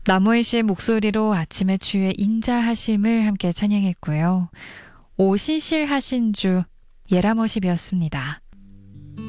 남호희 씨의 목소리로 아침의 추위에 인자하심을 함께 찬양했고요. 오신실하신 주 예라머십이었습니다.